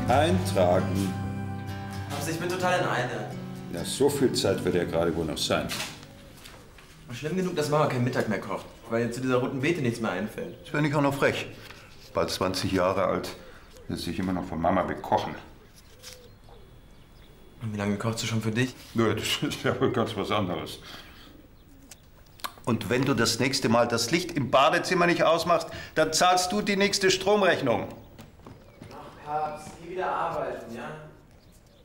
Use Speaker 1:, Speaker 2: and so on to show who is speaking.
Speaker 1: Eintragen.
Speaker 2: Aber ich bin total in Eile.
Speaker 1: Ja, so viel Zeit wird ja gerade wohl noch sein.
Speaker 2: Schlimm genug, dass Mama keinen Mittag mehr kocht, weil ihr zu dieser roten Beete nichts mehr einfällt.
Speaker 1: Das wäre nicht auch noch frech. Bald 20 Jahre alt, will sich immer noch von Mama bekochen.
Speaker 2: Und wie lange kochst du schon für dich?
Speaker 1: Ja, das ist ja wohl ganz was anderes.
Speaker 3: Und wenn du das nächste Mal das Licht im Badezimmer nicht ausmachst, dann zahlst du die nächste Stromrechnung.
Speaker 2: Ach, Papst, geh wieder arbeiten, ja?